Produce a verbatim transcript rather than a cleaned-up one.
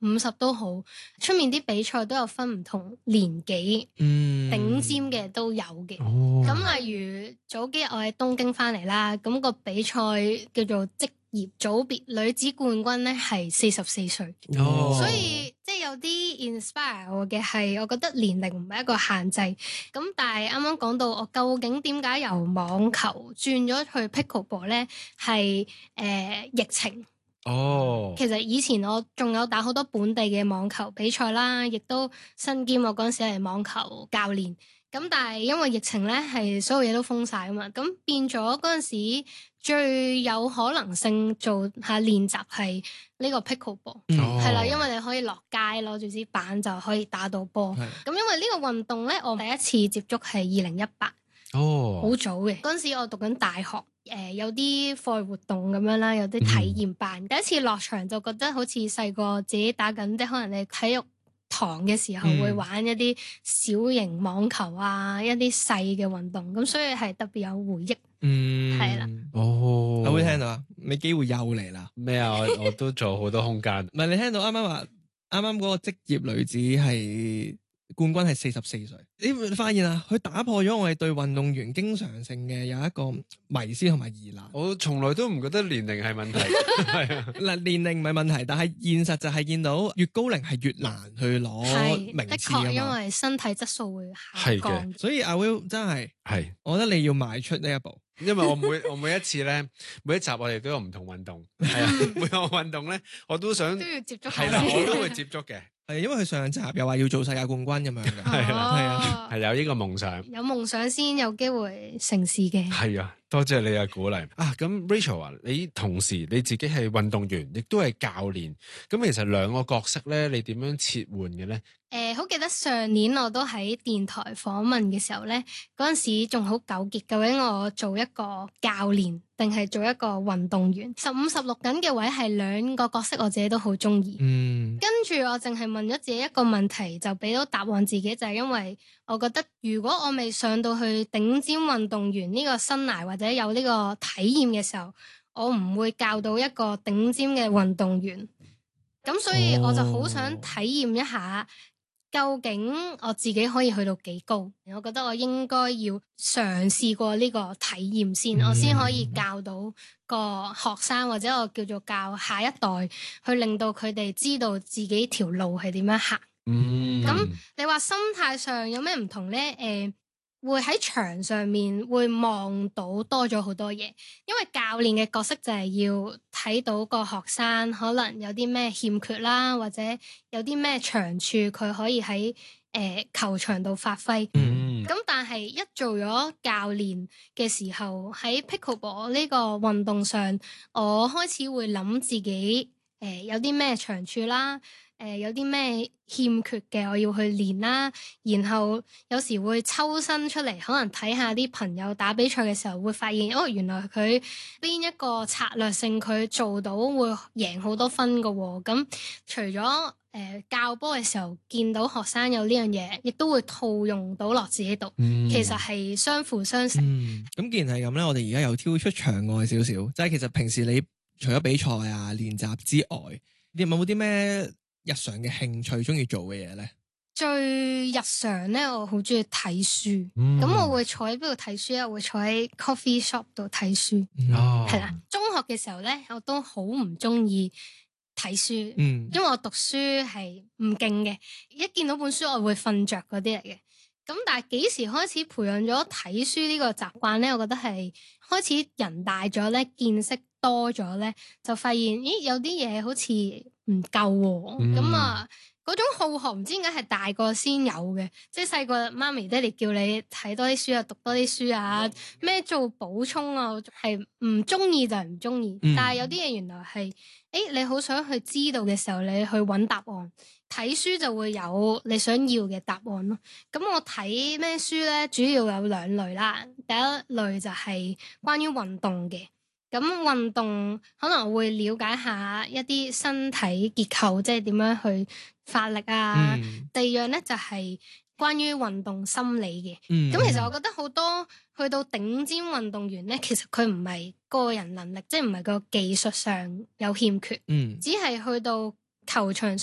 五十都好，出面啲比賽都有分唔同年紀，嗯，頂尖嘅都有嘅。咁、哦、例如早幾日我喺東京翻嚟啦，咁、個比賽叫做職業組別女子冠軍咧係四十四歲，哦、所以即係有啲 inspire 我嘅係，我覺得年齡唔係一個限制。咁但係啱啱講到我究竟點解由網球轉咗去 pickleball 咧，係誒、呃、疫情。哦，其實以前我仲有打好多本地嘅網球比賽啦，亦都身兼我嗰陣時係網球教練。咁但係因為疫情咧，係所有嘢都封晒啊嘛，咁變咗嗰陣時最有可能性做下練習係呢個 pickleball，係啦，因為你可以落街攞住支板就可以打到波。咁因為呢個運動咧，我第一次接觸係二零一八，哦，好早嘅嗰陣時我讀緊大學。誒、呃，有啲課外活動咁樣啦，有啲體驗班。嗯、第一次落場就覺得好似細個自己打緊，即係可能你體育堂嘅時候會玩一啲小型網球啊，一啲細嘅運動，咁所以係特別有回憶。嗯，係啦。 哦， 有冇聽到啊？你機會又嚟啦？ 咩啊？我我都做好多空間。 唔係你聽到啱啱話，啱啱嗰個職業女子係。冠軍係四十四歲，你會發現啊，佢打破咗我哋對運動員經常性嘅有一個迷思同埋疑難。 我從來都唔覺得年齡係問題，係啊， 嗱年齡唔係問題，但係現實就係見到越高齡係越難去攞名次啊嘛。 的確，因為身體質素會下降。 所以阿 Will 真係係，我覺得你要邁出呢一步。 因為我每我每一次咧，每一集我哋都有唔同運動，係啊，每個運動咧，我都想都要接觸， 係啦，我都會接觸嘅。 係因為佢上集又話要做世界冠軍咁樣嘅，係啦，係啊， 係有呢個夢想， 有夢想先有機會成事嘅。 係啊，多謝你嘅鼓勵啊！咁 Rachel 啊，你同時你自己係運動員，亦都係教練，咁其實兩個角色咧，你點樣切換嘅咧？ 誒、呃，好記得上年我都喺電台訪問嘅時候咧，嗰陣時仲好糾結，究竟我做一個教練定係做一個運動員？十五十六緊嘅位係兩個角色，我自己都好中意。嗯，跟住我淨係問咗自己一個問題，就俾到答案自己，就係、是、因為我覺得如果我未上到去頂尖運動員呢個生涯或者有呢個體驗嘅時候，我唔會教到一個頂尖嘅運動員。咁所以我就好想體驗一下。究竟我自己可以去到幾高？我覺得我應該要嘗試過呢個體驗先，嗯、我先可以教到個學生或者我叫做教下一代，去令到佢哋知道自己條路係點樣行。咁、嗯、你話心態上有咩唔同呢？誒、呃，會喺場上面會望到多咗好多嘢，因為教練嘅角色就係要睇到個學生可能有啲咩欠缺啦，或者有啲咩長處佢可以喺誒、呃、球場度發揮。咁、嗯、但係一做咗教練嘅時候，喺 pickleball 呢個運動上，我開始會諗自己誒、呃、有啲咩長處啦。誒、呃，有啲咩欠缺嘅，我要去練啦。然後有時會抽身出嚟，可能睇下啲朋友打比賽嘅時候，會發現哦，原來佢邊一個策略性佢做到會贏好多分㗎喎。咁、嗯、除咗誒、呃、教波嘅時候見到學生有呢樣嘢，亦都會套用到落自己度。嗯、其實係相輔相成。 咁、嗯、既然係咁咧，我哋而家又跳出場外少少，即係其實平時你除咗比賽啊、練習之外，你有冇啲咩日常嘅興趣中意做嘅嘢咧？ 最日常咧，我好中意睇書。咁、嗯、我會坐喺邊度睇書咧？我會坐喺 coffee shop 度睇書。哦，係啦。中學嘅時候咧，我都好唔中意睇書。嗯，因為我讀書係唔勁嘅，一見到本書我會瞓着嗰啲嚟嘅。咁但係幾時開始培養咗睇書呢個習慣咧？我覺得係開始人大咗咧，見識多咗咧，就發現咦有啲嘢好似唔夠喎。咁、嗯、啊嗰種好學唔知點解係大個先有嘅，即係細個媽咪爹哋叫你睇多啲書啊，讀多啲書啊，咩做補充啊，係唔中意就係唔中意。嗯、但係有啲嘢原來係誒你好想去知道嘅時候，你去揾答案。睇書就會有你想要嘅答案咯。咁我睇咩書咧？主要有兩類啦。第一類就係關於運動嘅。咁運動可能會了解下一啲身體結構，即係點樣去發力啊。嗯、第二樣咧就係關於運動心理嘅。咁、嗯、其實我覺得好多去到頂尖運動員咧，其實佢唔係個人能力，即係唔係個技術上有欠缺，嗯、只係去到球場